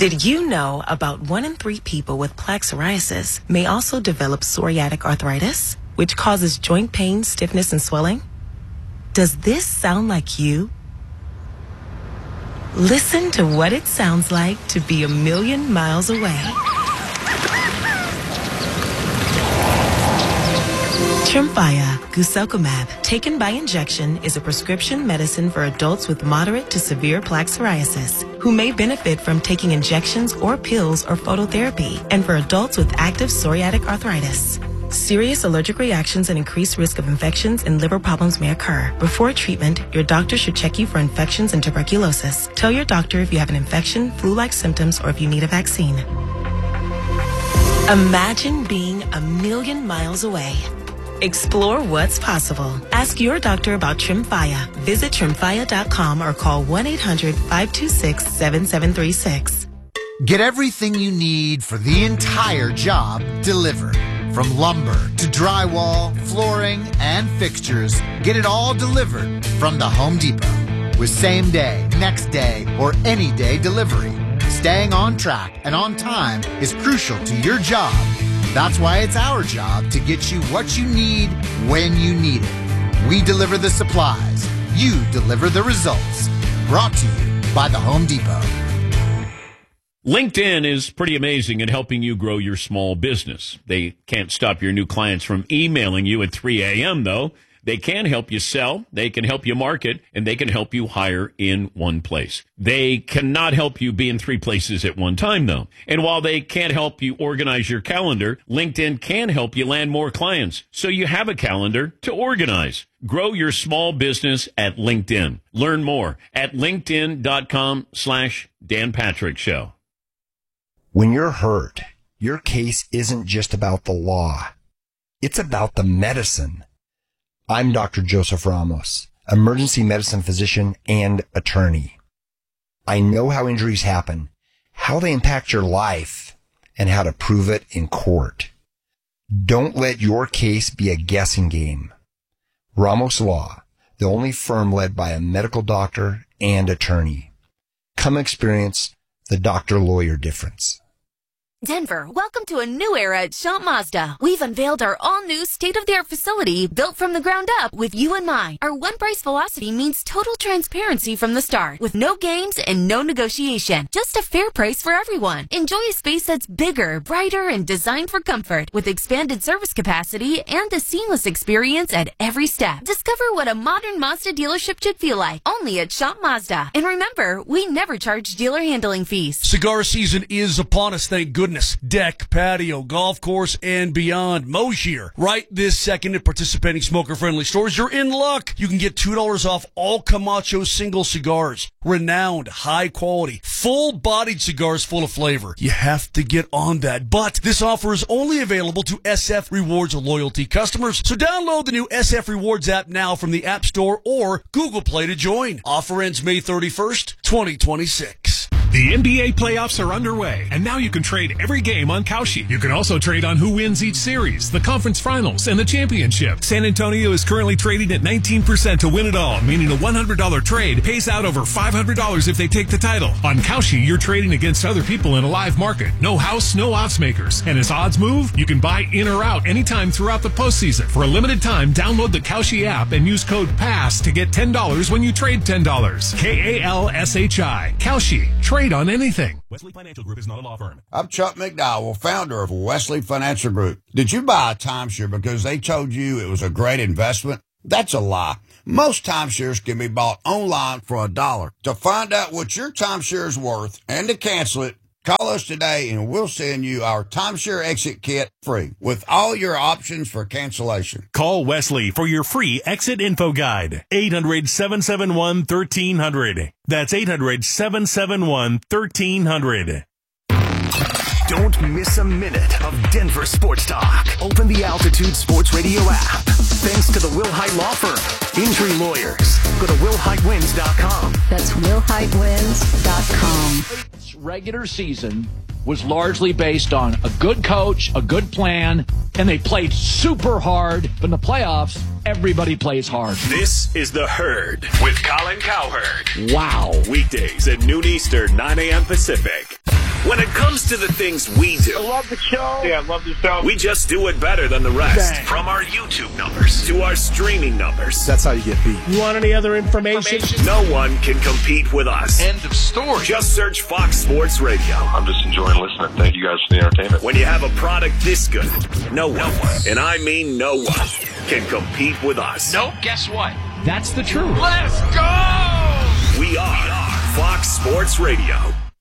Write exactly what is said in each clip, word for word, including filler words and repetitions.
Did you know about one in three people with plaque psoriasis may also develop psoriatic arthritis, which causes joint pain, stiffness, and swelling? Does this sound like you? Listen to what it sounds like to be a million miles away. Tremfya guselkumab, taken by injection, is a prescription medicine for adults with moderate to severe plaque psoriasis who may benefit from taking injections or pills or phototherapy, and for adults with active psoriatic arthritis. Serious allergic reactions and increased risk of infections and liver problems may occur. Before treatment, your doctor should check you for infections and tuberculosis. Tell your doctor if you have an infection, flu-like symptoms, or if you need a vaccine. Imagine being a million miles away. Explore what's possible. Ask your doctor about Tremfya. Visit tremfya dot com or call one eight hundred, five two six, seven seven three six. Get everything you need for the entire job delivered. From lumber to drywall, flooring, and fixtures, get it all delivered from the Home Depot. With same day, next day, or any day delivery. Staying on track and on time is crucial to your job. That's why it's our job to get you what you need when you need it. We deliver the supplies. You deliver the results. Brought to you by the Home Depot. LinkedIn is pretty amazing at helping you grow your small business. They can't stop your new clients from emailing you at three a.m., though. They can help you sell, they can help you market, and they can help you hire in one place. They cannot help you be in three places at one time, though. And while they can't help you organize your calendar, LinkedIn can help you land more clients, so you have a calendar to organize. Grow your small business at LinkedIn. Learn more at linkedin.com slash Dan Patrick Show. When you're hurt, your case isn't just about the law. It's about the medicine. I'm Doctor Joseph Ramos, emergency medicine physician and attorney. I know how injuries happen, how they impact your life, and how to prove it in court. Don't let your case be a guessing game. Ramos Law, the only firm led by a medical doctor and attorney. Come experience the doctor-lawyer difference. Denver, welcome to a new era at Schomp Mazda. We've unveiled our all-new state-of-the-art facility built from the ground up with you in mind. Our one-price philosophy means total transparency from the start, with no games and no negotiation. Just a fair price for everyone. Enjoy a space that's bigger, brighter, and designed for comfort, with expanded service capacity and a seamless experience at every step. Discover what a modern Mazda dealership should feel like, only at Schomp Mazda. And remember, we never charge dealer handling fees. Cigar season is upon us, thank goodness. Deck, patio, golf course, and beyond. Moshier. Right this second at participating smoker-friendly stores, you're in luck. You can get two dollars off all Camacho single cigars. Renowned, high-quality, full-bodied cigars full of flavor. You have to get on that. But this offer is only available to S F Rewards loyalty customers. So download the new S F Rewards app now from the App Store or Google Play to join. Offer ends May thirty-first, twenty twenty-six. The N B A playoffs are underway, and now you can trade every game on Kalshi. You can also trade on who wins each series, the conference finals, and the championship. San Antonio is currently trading at nineteen percent to win it all, meaning a one hundred dollars trade pays out over five hundred dollars if they take the title. On Kalshi, you're trading against other people in a live market. No house, no odds makers. And as odds move, you can buy in or out anytime throughout the postseason. For a limited time, download the Kalshi app and use code PASS to get ten dollars when you trade ten dollars. K A L S H I. Kalshi. Trade on anything. Wesley Financial Group is not a law firm. I'm Chuck McDowell, founder of Wesley Financial Group. Did you buy a timeshare because they told you it was a great investment? That's a lie. Most timeshares can be bought online for a dollar. To find out what your timeshare is worth and to cancel it, call us today and we'll send you our timeshare exit kit free with all your options for cancellation. Call Wesley for your free exit info guide. eight hundred, seven seven one, one three zero zero. That's eight hundred, seven seven one, one three zero zero. Don't miss a minute of Denver sports talk. Open the Altitude Sports Radio app. Thanks to the Wilhite Law Firm. Injury lawyers. Go to will hite wins dot com. That's will hite wins dot com. Regular season was largely based on a good coach, a good plan, and they played super hard. But in the playoffs, everybody plays hard. This is The Herd with Colin Cowherd. Wow. Weekdays at noon Eastern, nine a.m. Pacific. When it comes to the things we do, I love the show. Yeah, I love the show. we just do it better than the rest. Dang. From our YouTube numbers to our streaming numbers. That's how you get beat. You want any other information? No one can compete with us. End of story. Just search Fox Sports Radio. I'm just enjoying listening. Thank you guys for the entertainment. When you have a product this good, no one, and I mean no one, can compete with us. Nope, guess what? That's the truth. Let's go! We are Fox Sports Radio.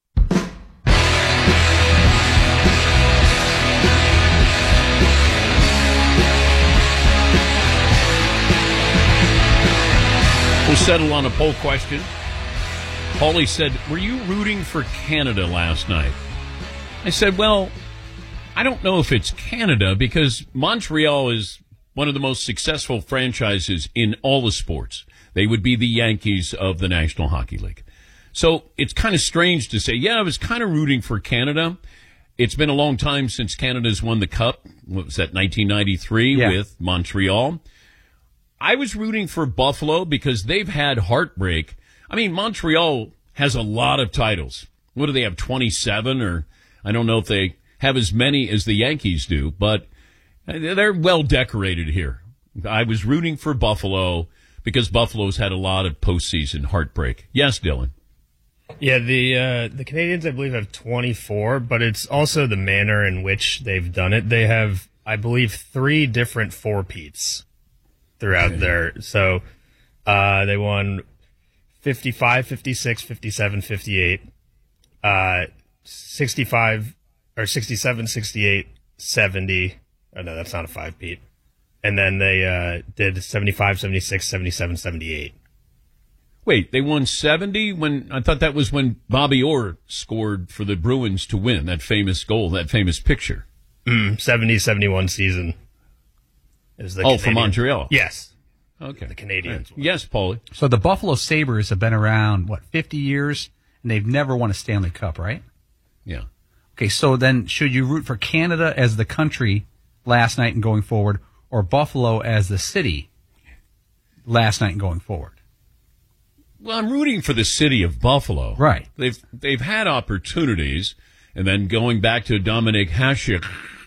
We'll settle on a poll question. Paulie said, were you rooting for Canada last night? I said, well, I don't know if it's Canada because Montreal is one of the most successful franchises in all the sports. They would be the Yankees of the National Hockey League. So it's kind of strange to say, yeah, I was kind of rooting for Canada. It's been a long time since Canada's won the Cup. What was that, nineteen ninety-three yeah. with Montreal? I was rooting for Buffalo because they've had heartbreak. I mean, Montreal has a lot of titles. What do they have, twenty-seven? Or I don't know if they have as many as the Yankees do, but they're well decorated here. I was rooting for Buffalo because Buffalo's had a lot of postseason heartbreak. Yes, Dylan. Yeah, the uh, the Canadians, I believe, have twenty-four, but it's also the manner in which they've done it. They have, I believe, three different four-peats throughout okay. there. So uh, they won fifty-five, fifty-six, fifty-seven, fifty-eight, uh, sixty-five, or sixty-seven, sixty-eight, seventy. Oh, no, that's not a five-peat. And then they uh, did seventy-five, seventy-six, seventy-seven, seventy-eight. Wait, they won seventy when I thought that was when Bobby Orr scored for the Bruins to win that famous goal, that famous picture. Mm, seventy seventy-one season. Is the oh, Canadian. For Montreal. Yes. Okay. The Canadians. Right. Yes, Paulie. So the Buffalo Sabres have been around, what, fifty years, and they've never won a Stanley Cup, right? Yeah. Okay, so then should you root for Canada as the country last night and going forward, or Buffalo as the city last night and going forward? Well, I'm rooting for the city of Buffalo. Right. They've they've had opportunities, and then going back to Dominic Hasek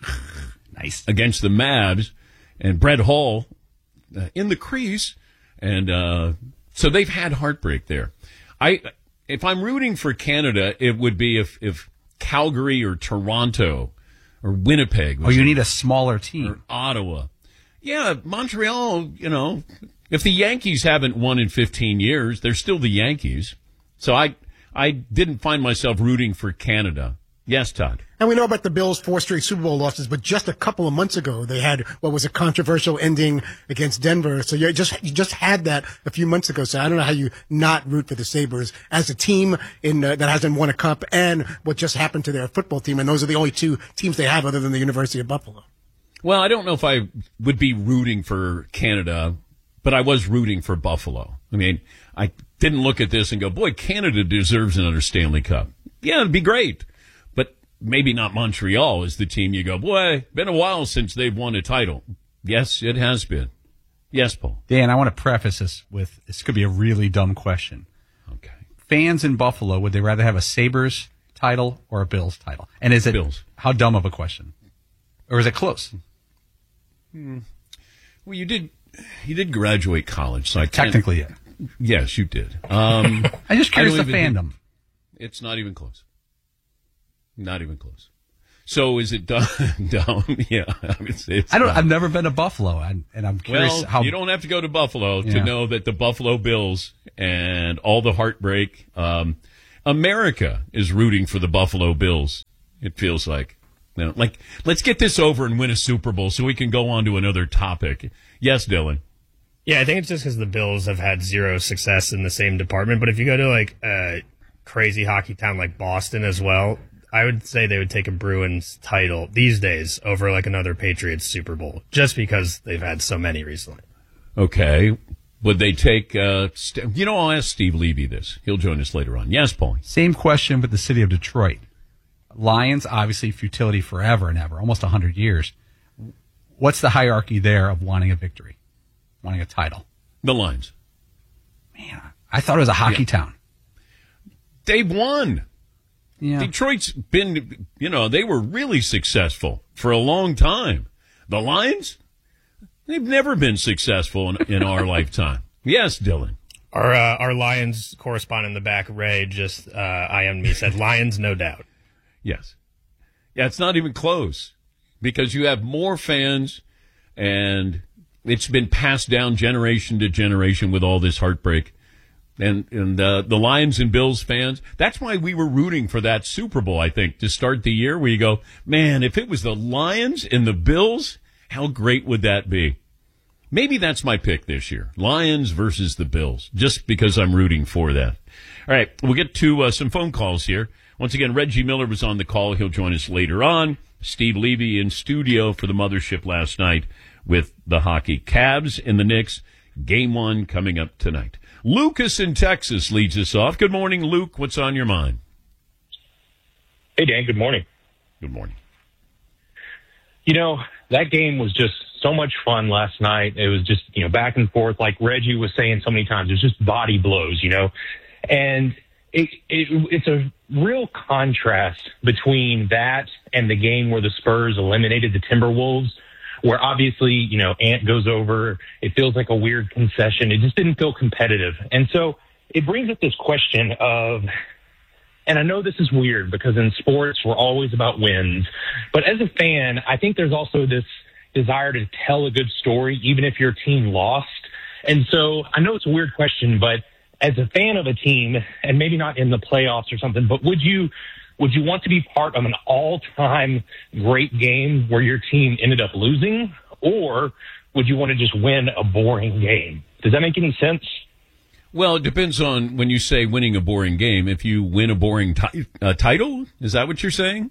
nice. against the Mavs, and Brett Hull uh, in the crease, and uh, so they've had heartbreak there. I if I'm rooting for Canada, it would be if, if Calgary or Toronto or Winnipeg. Oh, you need a smaller team. Or Ottawa. Yeah, Montreal, you know, if the Yankees haven't won in fifteen years, they're still the Yankees. So I I didn't find myself rooting for Canada. Yes, Todd. And we know about the Bills' four straight Super Bowl losses, but just a couple of months ago, they had what was a controversial ending against Denver. So you just you just had that a few months ago. So I don't know how you not root for the Sabres as a team in uh, that hasn't won a cup, and what just happened to their football team. And those are the only two teams they have other than the University of Buffalo. Well, I don't know if I would be rooting for Canada, but I was rooting for Buffalo. I mean, I didn't look at this and go, boy, Canada deserves another Stanley Cup. Yeah, it'd be great. But maybe not Montreal is the team you go, boy, been a while since they've won a title. Yes, it has been. Yes, Paul. Dan, I want to preface this with, this could be a really dumb question. Okay. Fans in Buffalo, would they rather have a Sabres title or a Bills title? And is it, Bills. How dumb of a question? Or is it close? Hmm. Well, you did, you did graduate college, so I can't. Technically, yeah. Yes, you did. Um, I'm just curious the even, fandom. It's not even close. Not even close. So is it dumb? dumb? Yeah, I would say it's I don't. dumb. I've never been to Buffalo, and, and I'm curious well, how. You don't have to go to Buffalo yeah. to know that the Buffalo Bills and all the heartbreak. Um, America is rooting for the Buffalo Bills. It feels like. You know, like, let's get this over and win a Super Bowl so we can go on to another topic. Yes, Dylan. Yeah, I think it's just because the Bills have had zero success in the same department. But if you go to like a crazy hockey town like Boston as well, I would say they would take a Bruins title these days over like another Patriots Super Bowl, just because they've had so many recently. Okay. Would they take, uh, st- you know, I'll ask Steve Levy this. He'll join us later on. Yes, Paul. Same question with the city of Detroit. Lions, obviously futility forever and ever, almost one hundred years. What's the hierarchy there of wanting a victory, wanting a title? The Lions. Man, I thought it was a hockey yeah. town. They've won. Yeah. Detroit's been, you know, they were really successful for a long time. The Lions, they've never been successful in, in our lifetime. Yes, Dylan. Our uh, our Lions correspondent in the back, Ray, just uh, I M me said Lions, no doubt. Yes. Yeah, it's not even close because you have more fans and it's been passed down generation to generation with all this heartbreak. And and uh, the Lions and Bills fans, that's why we were rooting for that Super Bowl, I think, to start the year where you go, man, if it was the Lions and the Bills, how great would that be? Maybe that's my pick this year, Lions versus the Bills, just because I'm rooting for that. All right, we'll get to uh, some phone calls here. Once again, Reggie Miller was on the call. He'll join us later on. Steve Levy in studio for the mothership last night with the hockey. Cavs and the Knicks, game one coming up tonight. Lucas in Texas leads us off. Good morning, Luke. What's on your mind? Hey, Dan. Good morning. Good morning. You know, that game was just so much fun last night. It was just, you know, back and forth, like Reggie was saying so many times. It was just body blows, you know. And it, it it's a real contrast between that and the game where the Spurs eliminated the Timberwolves, where obviously, you know, Ant goes over. It feels like a weird concession. It just didn't feel competitive. And so it brings up this question of, and I know this is weird because in sports, we're always about wins. But as a fan, I think there's also this desire to tell a good story, even if your team lost. And so I know it's a weird question, but as a fan of a team, and maybe not in the playoffs or something, but would you would you want to be part of an all-time great game where your team ended up losing, or would you want to just win a boring game? Does that make any sense? Well, it depends on when you say winning a boring game. If you win a boring ti- uh, title, is that what you're saying?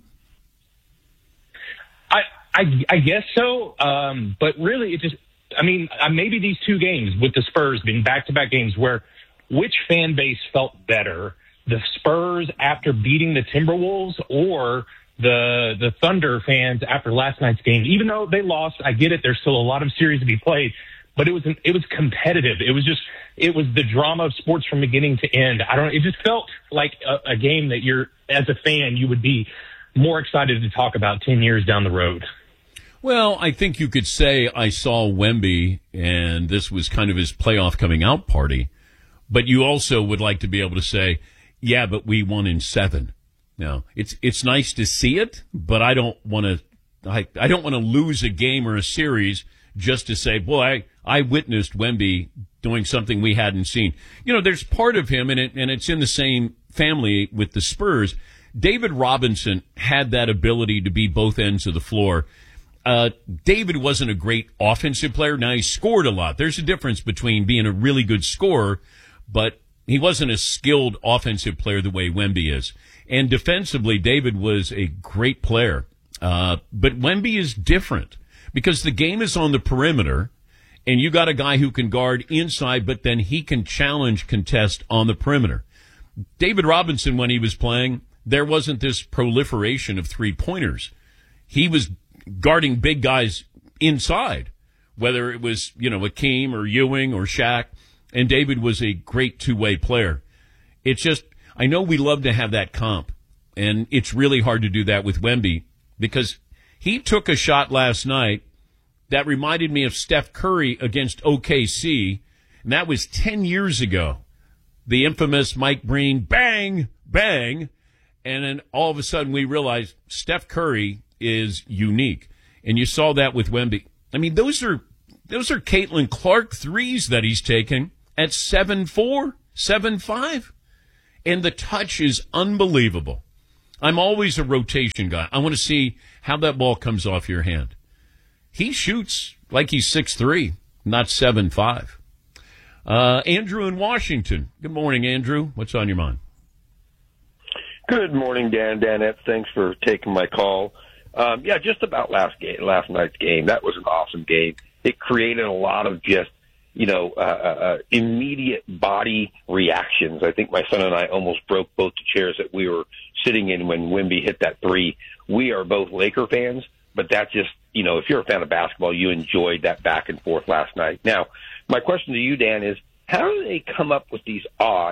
I I, I guess so, um, but really it just, I mean, uh, maybe these two games with the Spurs being back-to-back games where which fan base felt better, the Spurs after beating the Timberwolves or the the Thunder fans after last night's game? Even though they lost, I get it, there's still a lot of series to be played, but it was an, it was competitive. It was just, it was the drama of sports from beginning to end. I don't know, it just felt like a, a game that you're, as a fan, you would be more excited to talk about ten years down the road. Well, I think you could say I saw Wemby, and this was kind of his playoff coming out party. But you also would like to be able to say, yeah, but we won in seven. Now, it's it's nice to see it, but I don't want to I, I don't want to lose a game or a series just to say, boy, I, I witnessed Wemby doing something we hadn't seen. You know, there's part of him, and it and it's in the same family with the Spurs. David Robinson had that ability to be both ends of the floor. Uh, David wasn't a great offensive player. Now, he scored a lot. There's a difference between being a really good scorer, but he wasn't a skilled offensive player the way Wemby is. And defensively, David was a great player. Uh, but Wemby is different because the game is on the perimeter, and you got a guy who can guard inside, but then he can challenge, contest on the perimeter. David Robinson, when he was playing, there wasn't this proliferation of three-pointers. He was guarding big guys inside, whether it was, you know, Akeem or Ewing or Shaq, and David was a great two-way player. It's just, I know we love to have that comp, and it's really hard to do that with Wemby because he took a shot last night that reminded me of Steph Curry against O K C, and that was ten years ago. The infamous Mike Breen, bang, bang, and then all of a sudden we realized Steph Curry is unique. And you saw that with Wemby. I mean, those are those are Caitlin Clark threes that he's taking at seven four, seven five. And the touch is unbelievable. I'm always a rotation guy. I want to see how that ball comes off your hand. He shoots like he's six three, not seven five. Uh, Andrew in Washington. Good morning, Andrew. What's on your mind? Good morning, Dan. Danette, thanks for taking my call. Um, yeah, just about last game, last night's game. That was an awesome game. It created a lot of just, you know, uh, uh, immediate body reactions. I think my son and I almost broke both the chairs that we were sitting in when Wemby hit that three. We are both Laker fans, but that just, you know, if you're a fan of basketball, you enjoyed that back and forth last night. Now, my question to you, Dan, is how do they come up with these odds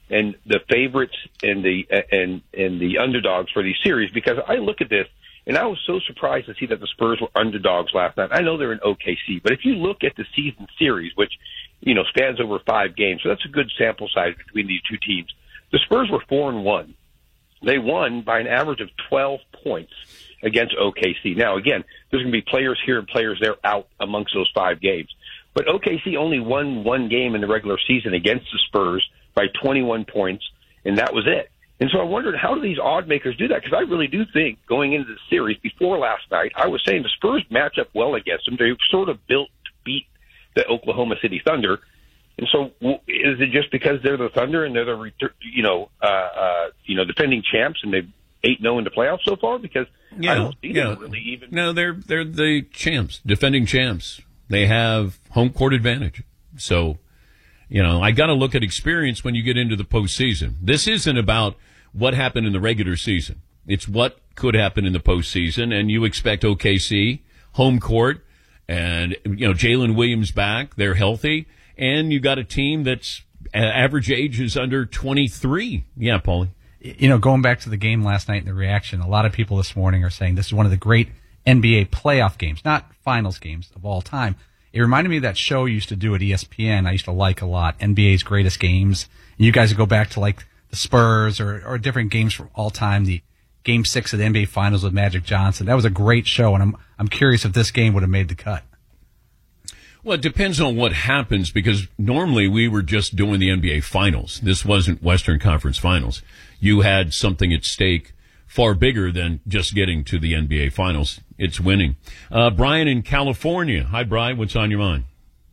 and the favorites and the and and the underdogs for these series, because I look at this and I was so surprised to see that the Spurs were underdogs last night. I know they're in O K C, but if you look at the season series, which you know spans over five games, so that's a good sample size between these two teams. The Spurs were four and one. They won by an average of twelve points against O K C. Now, again, there's going to be players here and players there out amongst those five games. But O K C only won one game in the regular season against the Spurs by twenty-one points, and that was it. And so I wondered, how do these odd makers do that? Because I really do think going into the series before last night, I was saying the Spurs match up well against them. They're sort of built to beat the Oklahoma City Thunder. And so is it just because they're the Thunder and they're the, you know, uh, uh, you know, defending champs and they've eight and oh in the playoffs so far? Because yeah, I don't see yeah. them really even. No, they're, they're the champs, defending champs. They have home court advantage. So, you know, I got to look at experience when you get into the postseason. This isn't about what happened in the regular season. It's what could happen in the postseason, and you expect O K C, home court, and, you know, Jalen Williams back. They're healthy, and you got a team that's uh, average age is under twenty-three. Yeah, Paulie. You know, going back to the game last night and the reaction, a lot of people this morning are saying this is one of the great N B A playoff games, not finals games of all time. It reminded me of that show you used to do at E S P N. I used to like a lot, N B A's Greatest Games. And you guys would go back to like the Spurs or, or different games from all time. The Game Six of the N B A Finals with Magic Johnson. That was a great show, and I'm I'm curious if this game would have made the cut. Well, it depends on what happens, because normally we were just doing the N B A Finals. This wasn't Western Conference Finals. You had something at stake far bigger than just getting to the N B A Finals. It's winning. Uh, Brian in California. Hi, Brian. What's on your mind?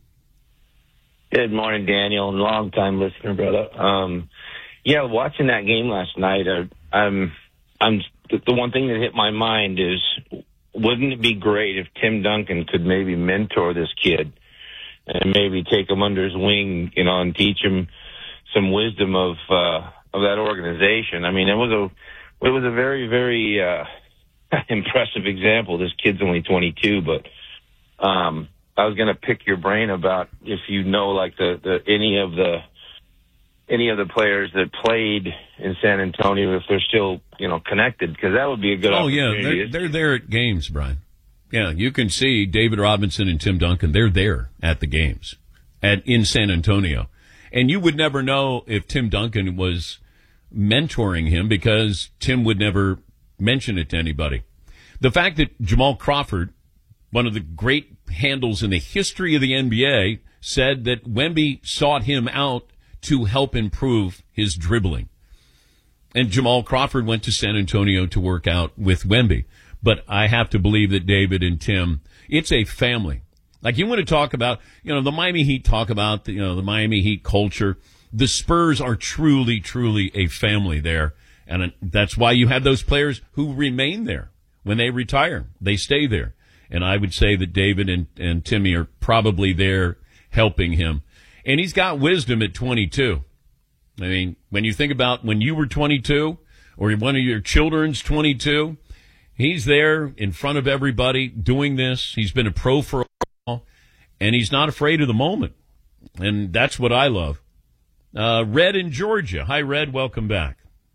Good morning, Daniel. Long-time listener, brother. Um, yeah, watching that game last night, I, I'm, I'm, the one thing that hit my mind is, wouldn't it be great if Tim Duncan could maybe mentor this kid and maybe take him under his wing, you know, and teach him some wisdom of, uh, of that organization. I mean, it was a, it was a very, very, uh, impressive example. This kid's only twenty-two, but, um, I was going to pick your brain about if you know, like the, the, any of the, any of the players that played in San Antonio, if they're still, you know, connected, because that would be a good oh, opportunity. Oh, yeah, they're, they're there at games, Brian. Yeah, you can see David Robinson and Tim Duncan. They're there at the games at in San Antonio. And you would never know if Tim Duncan was mentoring him, because Tim would never mention it to anybody. The fact that Jamal Crawford, one of the great handles in the history of the N B A, said that Wemby sought him out to help improve his dribbling. And Jamal Crawford went to San Antonio to work out with Wemby. But I have to believe that David and Tim, it's a family. Like, you want to talk about, you know, the Miami Heat talk about, the, you know, the Miami Heat culture. The Spurs are truly, truly a family there. And that's why you have those players who remain there. When they retire, they stay there. And I would say that David and, and Timmy are probably there helping him. And he's got wisdom at twenty-two. I mean, when you think about when you were twenty-two, or one of your children's twenty-two, he's there in front of everybody doing this. He's been a pro for a while, and he's not afraid of the moment. And that's what I love. Uh, Red in Georgia. Hi, Red. Welcome back.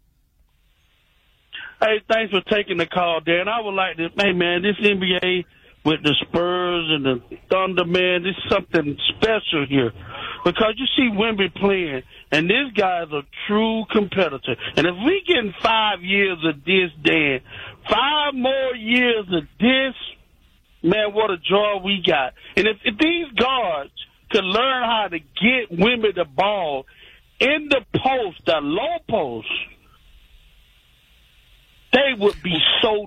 Hey, thanks for taking the call, Dan. I would like to, hey, man, this N B A with the Spurs and the Thunder, man, this is something special here. Because you see Wemby playing, and this guy is a true competitor. And if we get five years of this, Dan, five more years of this, man, what a joy we got. And if, if these guards could learn how to get Wemby the ball in the post, the low post, they would be so